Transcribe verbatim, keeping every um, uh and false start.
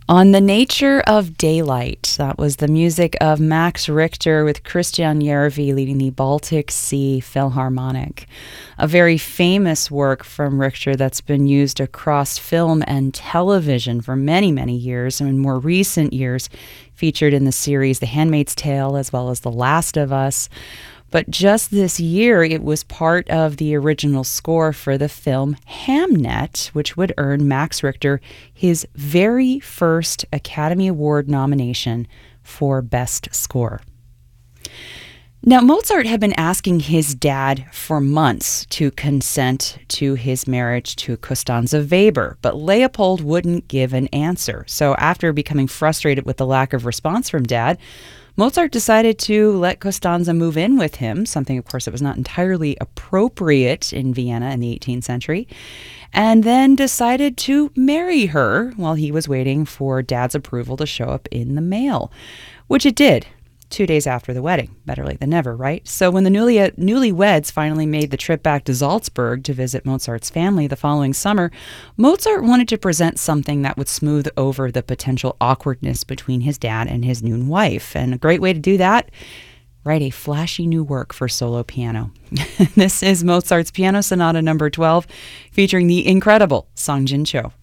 On the Nature of Daylight. That was the music of Max Richter with Christian Järvi leading the Baltic Sea Philharmonic. A very famous work from Richter that's been used across film and television for many, many years, and in more recent years featured in the series The Handmaid's Tale as well as The Last of Us. But just this year, it was part of the original score for the film Hamnet, which would earn Max Richter his very first Academy Award nomination for Best Score. Now, Mozart had been asking his dad for months to consent to his marriage to Costanza Weber, but Leopold wouldn't give an answer. So after becoming frustrated with the lack of response from dad, Mozart decided to let Costanza move in with him, something, of course, that was not entirely appropriate in Vienna in the eighteenth century, and then decided to marry her while he was waiting for dad's approval to show up in the mail, which it did. Two days after the wedding. Better late than never, right? So when the newly newlyweds finally made the trip back to Salzburg to visit Mozart's family the following summer, Mozart wanted to present something that would smooth over the potential awkwardness between his dad and his new wife. And a great way to do that, write a flashy new work for solo piano. This is Mozart's Piano Sonata number twelve, featuring the incredible Song Jin Cho.